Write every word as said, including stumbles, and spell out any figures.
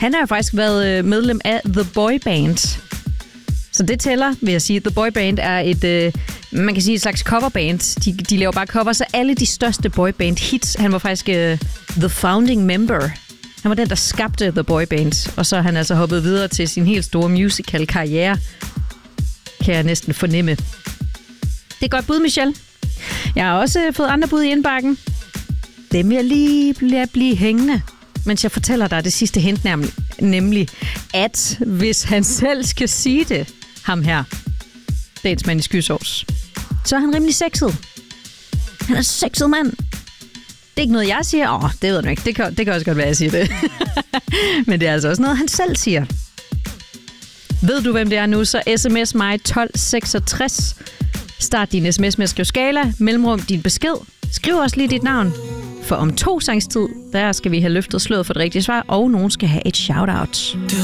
Han har jo faktisk været medlem af The Boy Band. Så det tæller, vil jeg sige. The Boy Band er et, øh, man kan sige et slags coverband. De, de laver bare covers af alle de største boyband hits. Han var faktisk øh, the founding member. Han var den, der skabte The Boy Band. Og så er han altså hoppet videre til sin helt store musical karriere. Kan jeg næsten fornemme. Det er godt bud, Michelle. Jeg har også fået andre bud i indbakken. Dem vil jeg lige lade blive hængende, mens jeg fortæller dig det sidste hint, nemlig at hvis han selv skal sige det, ham her, dagens mand i skysovs, så er han rimelig sexet. Han er sexet mand. Det er ikke noget, jeg siger. Åh, det ved jeg ikke. Det kan, det kan også godt være, jeg siger det. Men det er altså også noget, han selv siger. Ved du, hvem det er nu, så sms mig tolv seksogtres. Start din sms med at skrive skala, mellemrum din besked. Skriv også lige dit navn. For om to sangs tid, der skal vi have løftet sløret for det rigtige svar, og nogen skal have et shout-out.